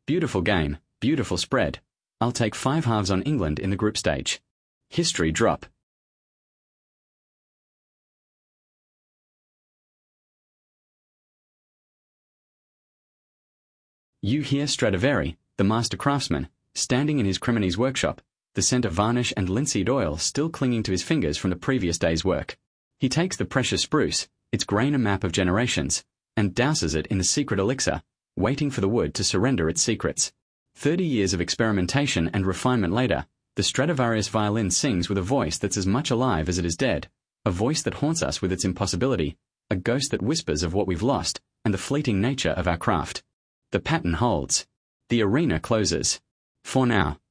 Beautiful game, beautiful spread. I'll take 5 halves on England in the group stage. History drop. You hear Stradivari, the master craftsman, standing in his Creminie's workshop, the scent of varnish and linseed oil still clinging to his fingers from the previous day's work. He takes the precious spruce, its grain a map of generations, and douses it in the secret elixir, waiting for the wood to surrender its secrets. 30 years of experimentation and refinement later, the Stradivarius violin sings with a voice that's as much alive as it is dead, a voice that haunts us with its impossibility, a ghost that whispers of what we've lost and the fleeting nature of our craft. The pattern holds. The arena closes. For now.